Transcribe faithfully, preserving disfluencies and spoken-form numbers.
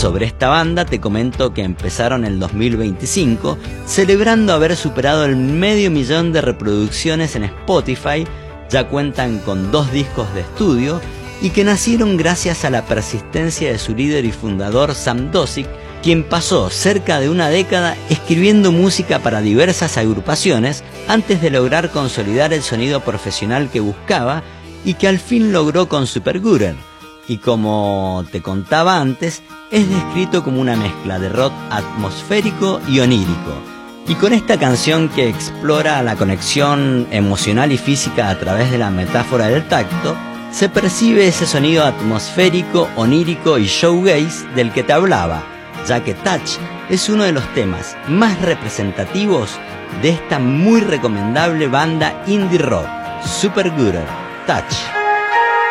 sobre esta banda te comento que empezaron en el dos mil veinticinco, celebrando haber superado el medio millón de reproducciones en Spotify, ya cuentan con dos discos de estudio y que nacieron gracias a la persistencia de su líder y fundador Sam Dosick, quien pasó cerca de una década escribiendo música para diversas agrupaciones antes de lograr consolidar el sonido profesional que buscaba y que al fin logró con Supergooder. Y como te contaba antes, es descrito como una mezcla de rock atmosférico y onírico. Y con esta canción que explora la conexión emocional y física a través de la metáfora del tacto, se percibe ese sonido atmosférico, onírico y shoegaze del que te hablaba, ya que Touch es uno de los temas más representativos de esta muy recomendable banda indie rock, Supergooder, Touch.